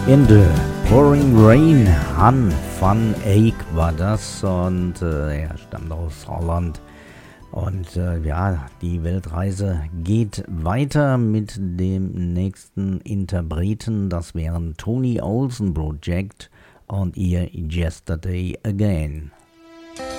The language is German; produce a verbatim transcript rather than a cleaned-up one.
In the Pouring Rain, Han van Eyck war das und äh, er stammt aus Holland. Und äh, ja, die Weltreise geht weiter mit dem nächsten Interpreten. Das wären Tony Olsen Project und ihr Yesterday Again.